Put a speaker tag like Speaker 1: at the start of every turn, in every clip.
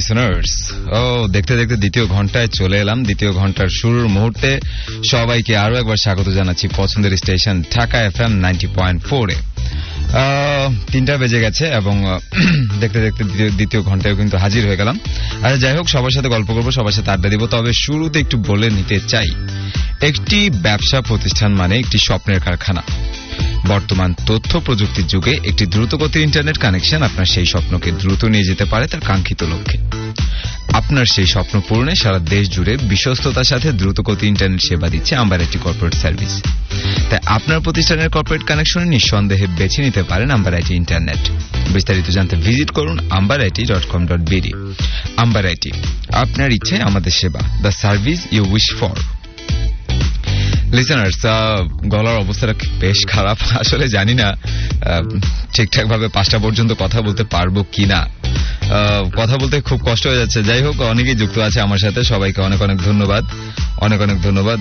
Speaker 1: Listeners, দেখতে দেখতে দ্বিতীয় ঘন্টায় চলে এলাম। দ্বিতীয় ঘন্টার শুরুর মুহূর্তে সবাইকে আরো একবার স্বাগত জানাচ্ছি পছন্দের স্টেশন ঢাকা FM 90.4-এ। 3টা বেজে গেছে এবং দেখতে দেখতে দ্বিতীয় ঘন্টায় কিন্তু হাজির হয়ে গেলাম। আচ্ছা, যাই হোক, সবার সাথে গল্প করবো, সবার সাথে আড্ডা দিব। তবে শুরুতে একটু বলে নিতে চাই, একটি ব্যবসা প্রতিষ্ঠান মানে একটি স্বপ্নের কারখানা। বর্তমান তথ্য প্রযুক্তির যুগে একটি দ্রুতগতির ইন্টারনেট কানেকশন আপনার সেই স্বপ্নকে দ্রুত নিয়ে যেতে পারে তার কাঙ্ক্ষিত লক্ষ্যে। আপনার সেই স্বপ্ন পূরণে সারা দেশ জুড়ে বিশ্বস্ততার সাথে দ্রুতগতি ইন্টারনেট সেবা দিচ্ছে আম্বার আইটি কর্পোরেট সার্ভিস। তাই আপনার প্রতিষ্ঠানের কর্পোরেট কানেকশনে নিঃসন্দেহে বেছে নিতে পারেন আম্বার আইটি ইন্টারনেট। বিস্তারিত জানতে ভিজিট করুন ambarit.com.bd। আম্বার আইটি, আপনার ইচ্ছে আমাদের সেবা, the service you wish for. Listeners, গলার অবস্থাটা বেশ খারাপ। আসলে জানি না ঠিকঠাক ভাবে 5টা পর্যন্ত কথা বলতে পারবো কিনা। কথা বলতে খুব কষ্ট হয়ে যাচ্ছে। যাই হোক, অনেকেই যুক্ত আছে আমার সাথে, সবাইকে অনেক অনেক ধন্যবাদ, অনেক অনেক ধন্যবাদ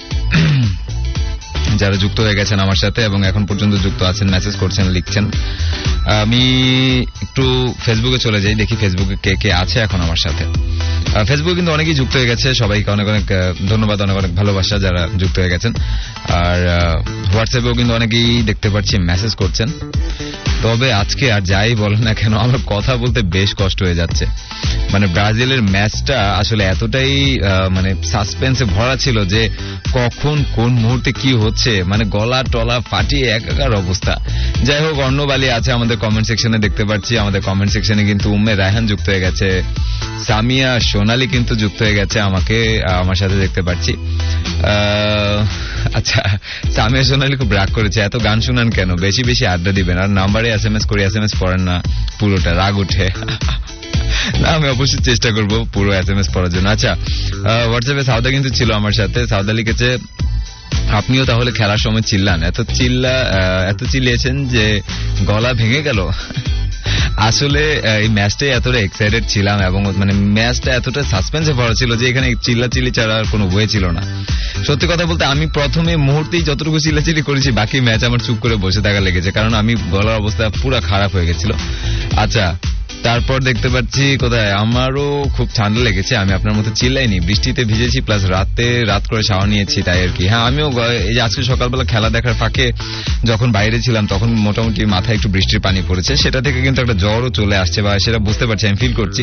Speaker 1: যারা যুক্ত হয়ে গেছেন আমার সাথে এবং এখন পর্যন্ত যুক্ত আছেন, মেসেজ করছেন, লিখছেন। আমি একটু ফেসবুকে চলে যাই, দেখি ফেসবুকে কে কে আছে এখন আমার সাথে। ফেসবুকে কিন্তু অনেকেই যুক্ত হয়ে গেছে, সবাইকে অনেক অনেক ধন্যবাদ, অনেক অনেক ভালোবাসা যারা যুক্ত হয়ে গেছেন। আর হোয়াটসঅ্যাপেও কিন্তু অনেকেই দেখতে পাচ্ছি মেসেজ করছেন। তবে আজকে আর যাই বলেন না কেন, আমার কথা বলতে বেশ কষ্ট হয়ে যাচ্ছে। মানে ব্রাজিলের ম্যাচটা আসলে এতটাই মানে সাসপেন্সে ভরা ছিল যে কখন কোন মুহূর্তে কি হচ্ছে, মানে গলা টলা ফাটিয়ে একাকার অবস্থা। যাই হোক, অর্ণব আলী আছে আমাদের কমেন্ট সেকশনে, দেখতে পাচ্ছি আমাদের কমেন্ট সেকশনে কিন্তু উম্মে রায়হান যুক্ত হয়ে গেছে, সামিয়া সোনালি কিন্তু যুক্ত হয়ে গেছে আমার সাথে, দেখতে পাচ্ছি। আচ্ছা, সামিয়া সোনালি খুব রাগ করেছে, এত গান শুনান কেন, বেশি বেশি আড্ডা দিবেন, আর নাম্বারে SMS করি, SMS পড়েন না, পুরোটা রাগ উঠে। না, আমি অবশ্যই চেষ্টা করব পুরো SMS পড়ার জন্য। আচ্ছা, হোয়াটসঅ্যাপে সাউদা কিন্তু ছিল আমার সাথে। সাউদা লিখেছে, আপনিও তাহলে খেলার সময় চিল্লান, এত চিল্লিয়েছেন যে গলা ভেঙে গেল। আসলে এই ম্যাচটাই এতটা এক্সাইটেড ছিলাম এবং মানে ম্যাচটা এতটা সাসপেন্সে ভরা ছিল যে এখানে চিল্লাচিল্লি ছাড়া আর কোনো ওয়ে ছিল না। সত্যি কথা বলতে আমি প্রথমে মুহূর্তেই যতটুকু চিল্লাচিল্লি করেছি, বাকি ম্যাচ আমার চুপ করে বসে থাকা লেগেছে, কারণ আমি গলার অবস্থা পুরো খারাপ হয়ে গেছিল। আচ্ছা, তারপর দেখতে পাচ্ছি কোথায়, আমারও খুব ঠান্ডা লেগেছে, আমি আপনার মতো চিল্লাইনি, বৃষ্টিতে ভিজেছি, প্লাস রাত করে শাওয়ার নিয়েছি, তাই আর কি। হ্যাঁ, আমিও এই যে আজকে সকালবেলা খেলা দেখার ফাঁকে যখন বাইরে ছিলাম তখন মোটামুটি মাথায় একটু বৃষ্টির পানি পড়েছে, সেটা থেকে কিন্তু একটা জ্বরও চলে আসছে, বা সেটা বুঝতে পারছি, আমি ফিল করছি।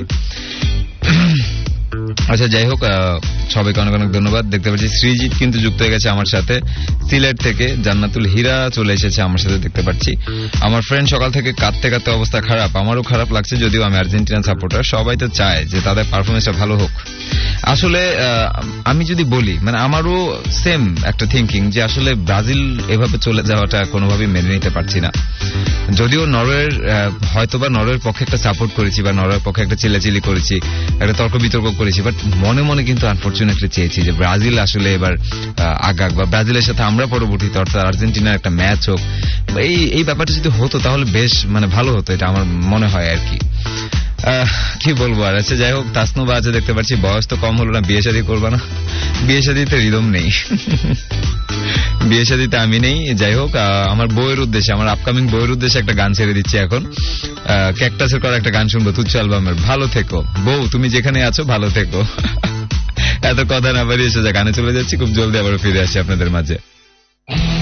Speaker 1: আচ্ছা, যাই হোক, সবাইকে অনেক অনেক ধন্যবাদ। দেখতে পাচ্ছি শ্রীজিৎ কিন্তু যুক্ত হয়ে গেছে আমার সাথে সিলেট থেকে, জান্নাতুল হীরা চলে এসেছে আমার সাথে, দেখতে পাচ্ছি। আমার ফ্রেন্ড সকাল থেকে কাঁদতে কাঁদতে অবস্থা খারাপ, আমারও খারাপ লাগছে, যদিও আমি আর্জেন্টিনান সাপোর্টার। সবাই তো চায় যে তাদের পারফরমেন্সটা ভালো হোক। আসলে আমি যদি বলি, মানে আমারও সেম একটা থিঙ্কিং যে আসলে ব্রাজিল এভাবে চলে যাওয়াটা কোনোভাবেই মেনে নিতে পারছি না। যদিও নরওয়ের হয়তোবা নরওয়ের পক্ষে একটা সাপোর্ট করেছি, বা নরওয়ের পক্ষে একটা চিল্লাচিল্লি করেছি, একটা তর্ক বিতর্ক করেছি, বাট মনে মনে কিন্তু আনফরচুনেটলি চেয়েছি যে ব্রাজিল আসলে এবার আগাক, বা ব্রাজিলের সাথে আমরা পরবর্তীতে অর্থাৎ আর্জেন্টিনার একটা ম্যাচ হোক। এই ব্যাপারটা যদি হতো তাহলে বেশ মানে ভালো হতো, এটা আমার মনে হয় আর কি। কি বলবো আর। আচ্ছা, যাই হোক, তাসনুবা আছে, দেখতে পাচ্ছি। বয়স তো কম হলো না, বিয়ে শাদী করবা না? বিয়ে শাদীতে রিদম নেই, বিয়ে শাদীতে আমি নেই। যাই হোক, আমার বইয়ের উদ্দেশ্যে, আমার আপকামিং বইয়ের উদ্দেশ্যে একটা গান ছেড়ে দিচ্ছি এখন। ক্যাকটাসের করা একটা গান শুনবো, তুচ্ছ অ্যালবামের ভালো থেকো। বউ, তুমি যেখানে আছো ভালো থেকো। এত কথা না বাড়িয়ে এসে গানে চলে যাচ্ছি, খুব জলদি আবার ফিরে আসি আপনাদের মাঝে।